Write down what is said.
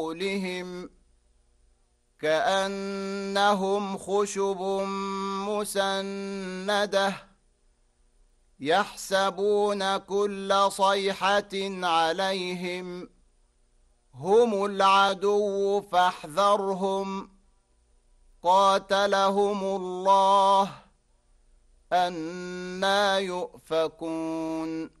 قولهم كأنهم خشب مسندة يحسبون كل صيحة عليهم هم العدو فاحذرهم قاتلهم الله أنى يؤفكون